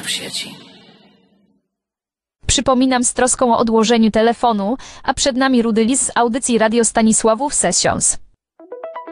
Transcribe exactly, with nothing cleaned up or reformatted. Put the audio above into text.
w sieci. Przypominam z troską o odłożeniu telefonu, a przed nami Rudy Lis z audycji Radio Stanisławów Sessions.